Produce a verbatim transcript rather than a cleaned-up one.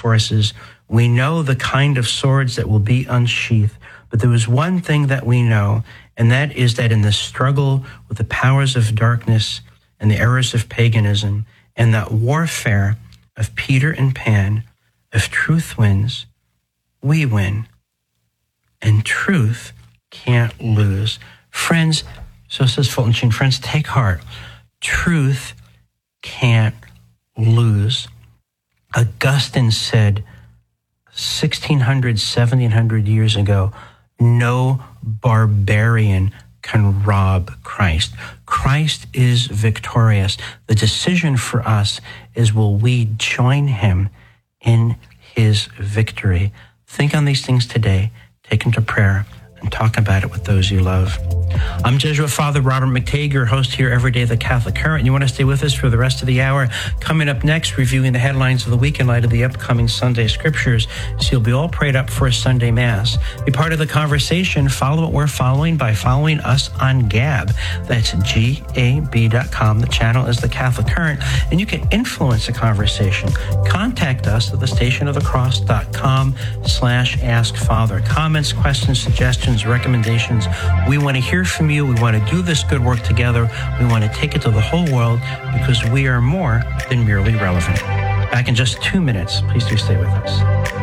forces. We know the kind of swords that will be unsheathed. But there was one thing that we know, and that is that in the struggle with the powers of darkness and the errors of paganism, and that warfare of Peter and Pan, if truth wins, we win. And truth can't lose. Friends, so says Fulton Sheen, friends, take heart. Truth can't lose. Augustine said sixteen hundred, seventeen hundred years ago, no barbarian can rob Christ. Christ is victorious. The decision for us is, will we join him in his victory? Think on these things today. Take them to prayer and talk about it with those you love. I'm Jesuit Father Robert McTague, your host here every day at the Catholic Current. You want to stay with us for the rest of the hour. Coming up next, reviewing the headlines of the week in light of the upcoming Sunday scriptures, so you'll be all prayed up for a Sunday Mass. Be part of the conversation. Follow what we're following by following us on Gab. That's G A B dot com. The channel is the Catholic Current, and you can influence the conversation. Contact us at the stationofthecross.com slash ask Father. Comments, questions, suggestions, recommendations. We want to hear from you. We want to do this good work together. We want to take it to the whole world because we are more than merely relevant. Back in just two minutes. Please do stay with us.